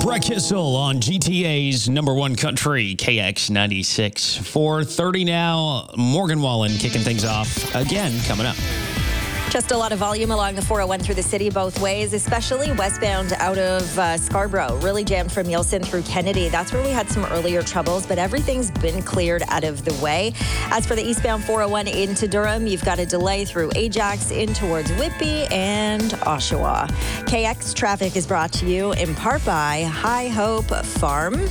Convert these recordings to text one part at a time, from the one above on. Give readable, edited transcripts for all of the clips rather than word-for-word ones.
Brett Kissel on GTA's number one country, KX96. 4:30 now. Morgan Wallen kicking things off again coming up. Just a lot of volume along the 401 through the city both ways, especially westbound out of Scarborough. Really jammed from Nielsen through Kennedy. That's where we had some earlier troubles, but everything's been cleared out of the way. As for the eastbound 401 into Durham, you've got a delay through Ajax in towards Whitby and Oshawa. KX traffic is brought to you in part by High Hope Farm.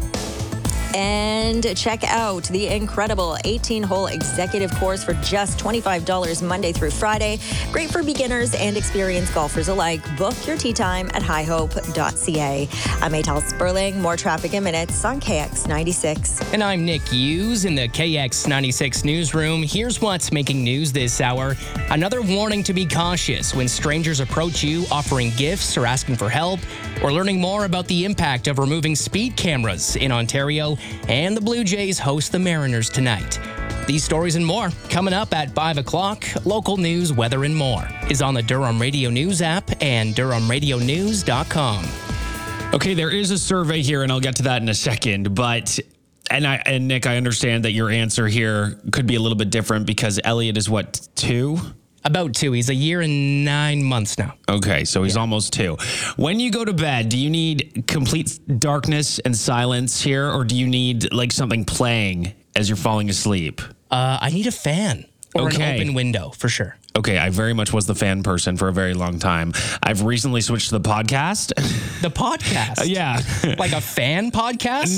And check out the incredible 18-hole executive course for just $25 Monday through Friday. Great for beginners and experienced golfers alike. Book your tee time at highhope.ca. I'm Atal Sperling. More traffic in minutes on KX96. And I'm Nick Hughes in the KX96 newsroom. Here's what's making news this hour. Another warning to be cautious when strangers approach you offering gifts or asking for help, or learning more about the impact of removing speed cameras in Ontario. And the Blue Jays host the Mariners tonight. These stories and more coming up at 5 o'clock. Local news, weather, and more is on the Durham Radio News app and DurhamRadioNews.com. Okay, there is a survey here, and I'll get to that in a second. But and Nick, I understand that your answer here could be a little bit different because Elliot is what, 2? About 2. He's a year and 9 months now. Okay, so he's almost 2. When you go to bed, do you need complete darkness and silence here, or do you need like something playing as you're falling asleep? I need a fan or an open window for sure. Okay, I very much was the fan person for a very long time. I've recently switched to the podcast. The podcast? Yeah. Like a fan podcast?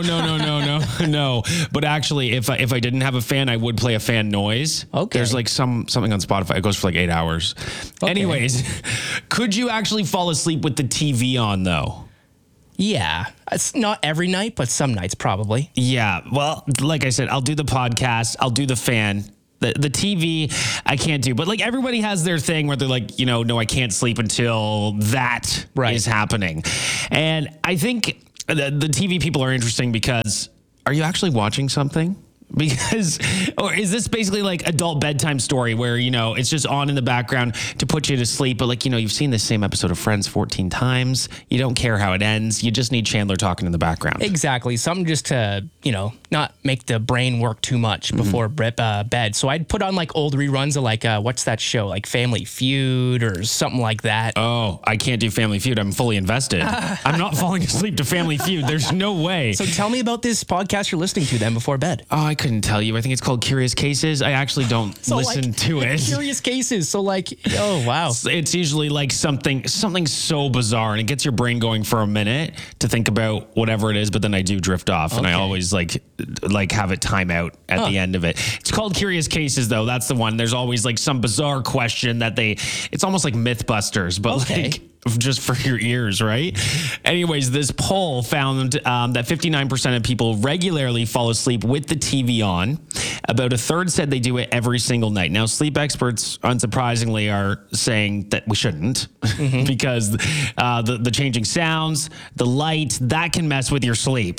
No. But actually, if I didn't have a fan, I would play a fan noise. Okay. There's like something on Spotify. It goes for like 8 hours. Okay. Anyways, could you actually fall asleep with the TV on though? Yeah. It's not every night, but some nights probably. Yeah. Well, like I said, I'll do the podcast. I'll do the fan. The TV, I can't do. But like everybody has their thing where they're like, no, I can't sleep until that is happening. And I think the TV people are interesting because are you actually watching something? Because, or is this basically like adult bedtime story where, it's just on in the background to put you to sleep. But like, you've seen the same episode of Friends 14 times. You don't care how it ends. You just need Chandler talking in the background. Exactly. Something just to, not make the brain work too much before bed. So I'd put on like old reruns of like, what's that show? Like Family Feud or something like that. Oh, I can't do Family Feud. I'm fully invested. I'm not falling asleep to Family Feud. There's no way. So tell me about this podcast you're listening to then before bed. Oh, I couldn't tell you. I think it's called Curious Cases. I actually don't listen to it. Curious Cases. So like, oh, wow. It's usually like something so bizarre, and it gets your brain going for a minute to think about whatever it is, but then I do drift off, and I always like have it time out at the end of it. It's called Curious Cases, though. That's the one. There's always like some bizarre question that it's almost like Mythbusters, but like just for your ears, right? Anyways, this poll found that 59% of people regularly fall asleep with the TV on. About a third said they do it every single night. Now, sleep experts, unsurprisingly, are saying that we shouldn't because the changing sounds, the light, that can mess with your sleep.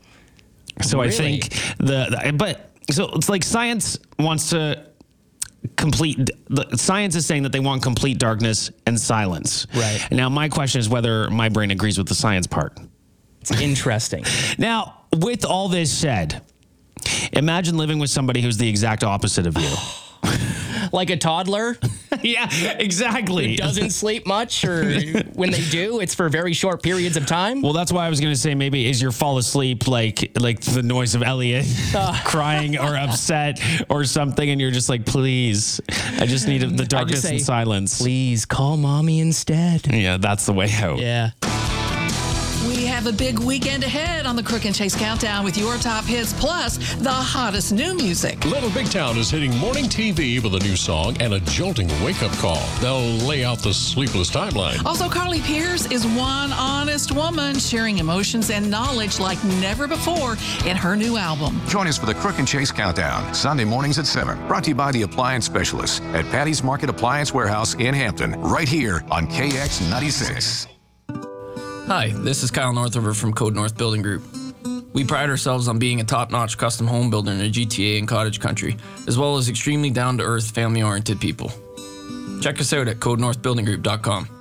So really? I think so it's like science wants to science is saying that they want complete darkness and silence. Right. Now, my question is whether my brain agrees with the science part. It's interesting. Now, with all this said, imagine living with somebody who's the exact opposite of you. Like a toddler? Yeah, exactly. Who doesn't sleep much, or when they do, it's for very short periods of time? Well, that's why I was going to say maybe is your fall asleep like the noise of Elliot crying or upset or something, and you're just like, please, I just need the darkness and silence. Please call mommy instead. Yeah, that's the way out. Yeah. We have a big weekend ahead on the Crook and Chase Countdown with your top hits plus the hottest new music. Little Big Town is hitting morning TV with a new song and a jolting wake-up call. They'll lay out the sleepless timeline. Also, Carly Pearce is one honest woman sharing emotions and knowledge like never before in her new album. Join us for the Crook and Chase Countdown, Sunday mornings at 7. Brought to you by the Appliance Specialists at Patty's Market Appliance Warehouse in Hampton, right here on KX96. Hi, this is Kyle Northover from Code North Building Group. We pride ourselves on being a top-notch custom home builder in the GTA and cottage country, as well as extremely down-to-earth, family-oriented people. Check us out at CodeNorthBuildingGroup.com.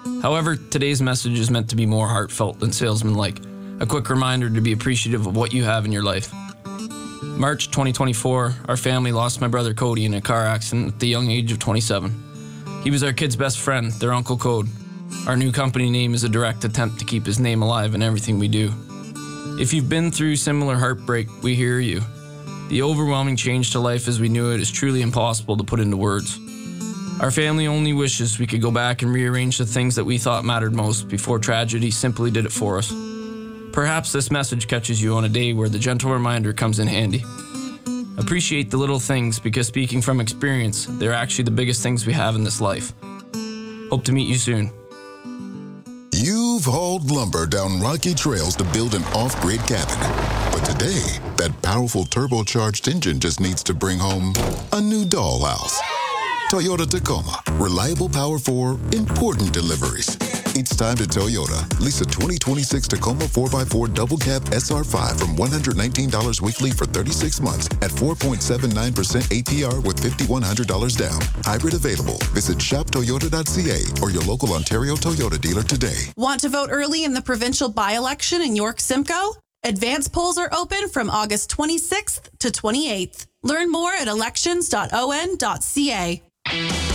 However, today's message is meant to be more heartfelt than salesman-like, a quick reminder to be appreciative of what you have in your life. March 2024, our family lost my brother Cody in a car accident at the young age of 27. He was our kid's best friend, their Uncle Code. Our new company name is a direct attempt to keep his name alive in everything we do. If you've been through similar heartbreak, we hear you. The overwhelming change to life as we knew it is truly impossible to put into words. Our family only wishes we could go back and rearrange the things that we thought mattered most before tragedy simply did it for us. Perhaps this message catches you on a day where the gentle reminder comes in handy. Appreciate the little things because, speaking from experience, they're actually the biggest things we have in this life. Hope to meet you soon. You've hauled lumber down rocky trails to build an off-grid cabin. But today, that powerful turbocharged engine just needs to bring home a new dollhouse. Toyota Tacoma. Reliable power for important deliveries. It's time to Toyota. Lease a 2026 Tacoma 4x4 double cab SR5 from $119 weekly for 36 months at 4.79% APR with $5,100 down. Hybrid available. Visit shoptoyota.ca or your local Ontario Toyota dealer today. Want to vote early in the provincial by-election in York Simcoe? Advance polls are open from August 26th to 28th. Learn more at elections.on.ca.